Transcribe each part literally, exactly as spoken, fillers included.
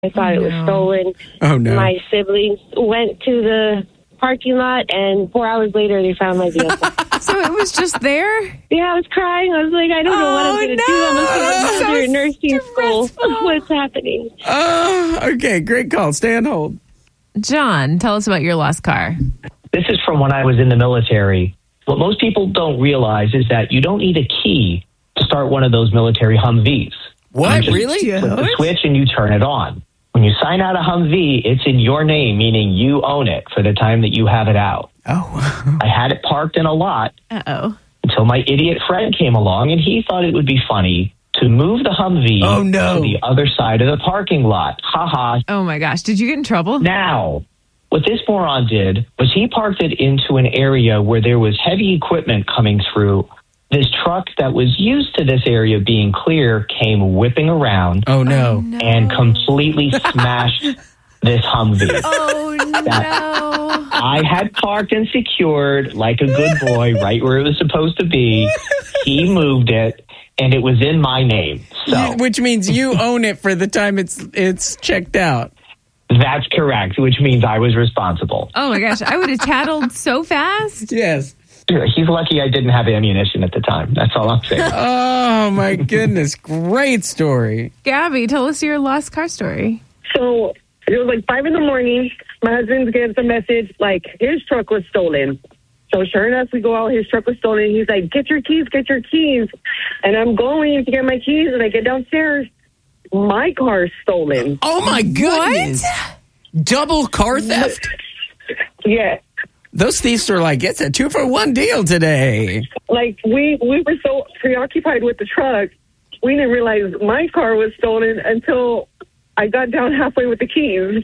I thought Oh, it was no. stolen. Oh, no. My siblings went to the parking lot, and four hours later, they found my vehicle. So it was just there? Yeah, I was crying. I was like, I don't know what I'm Oh, going to no. do. I'm going to So start nursing school. stressful. What's happening? Oh, okay. Great call. Stay on hold. John, tell us about your lost car. This is from when I was in the military. What most people don't realize is that you don't need a key to start one of those military Humvees. What? You just Really? flip the switch and you turn it on. When you sign out a Humvee, it's in your name, meaning you own it for the time that you have it out. Oh. I had it parked in a lot Uh-oh. until my idiot friend came along, and he thought it would be funny to move the Humvee Oh, no. to the other side of the parking lot. Ha ha. Oh, my gosh. Did you get in trouble? Now, what this moron did was he parked it into an area where there was heavy equipment coming through. This truck that was used to this area being clear came whipping around Oh, no. and completely smashed this Humvee. Oh, no. I had parked and secured like a good boy right where it was supposed to be. He moved it, and it was in my name. So You- which means you own it for the time it's it's checked out. that's correct, which means I was responsible. Oh, my gosh. I would have tattled so fast. Yes. He's lucky I didn't have ammunition at the time. That's all I'm saying. Oh, my goodness. Great story. Gabby, tell us your lost car story. So it was like five in the morning. My husband gets a message like his truck was stolen. So sure enough, we go out. His truck was stolen. He's like, "Get your keys, get your keys." And I'm going to get my keys, and I get downstairs. My car's stolen. Oh, my goodness. Double car theft? Yeah. Those thieves are like, it's a two for one deal today. Like we we were so preoccupied with the truck, we didn't realize my car was stolen until I got down halfway with the keys.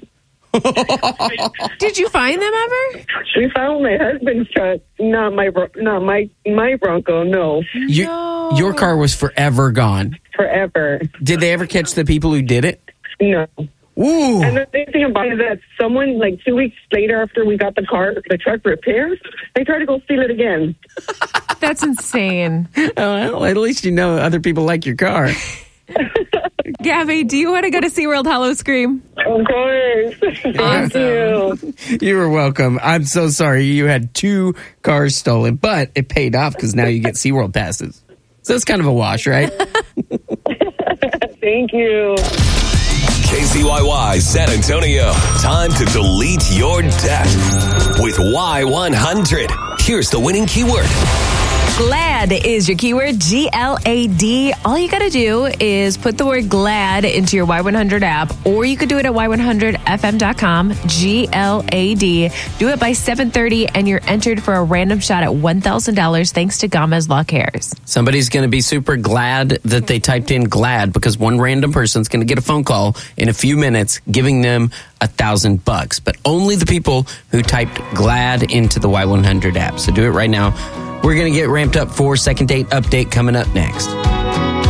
Did you find them ever? We found my husband's truck, not my bro- not my my Bronco. No, You, No. Your car was forever gone. forever. Did they ever catch the people who did it? No. Ooh. And the thing about it is that someone, like two weeks later after we got the car, the truck repaired, they tried to go steal it again. That's insane. Oh, well, at least you know other people like your car. Gabby, do you want to go to SeaWorld Hollow Scream? Of course. Thank you. You were welcome. I'm so sorry you had two cars stolen, but it paid off because now you get SeaWorld passes. So it's kind of a wash, right? Thank you. K C Y Y San Antonio. Time to delete your debt with Y one hundred. Here's the winning keyword. GLAD is your keyword, G L A D. All you got to do is put the word GLAD into your Y one hundred app, or you could do it at Y one hundred F M dot com, G L A D. Do it by seven thirty, and you're entered for a random shot at one thousand dollars thanks to Gama's Law Cares. Somebody's going to be super glad that they typed in GLAD because one random person's going to get a phone call in a few minutes giving them a thousand bucks. But only the people who typed GLAD into the Y one hundred app. So do it right now. We're going to get ramped up for Second Date Update coming up next.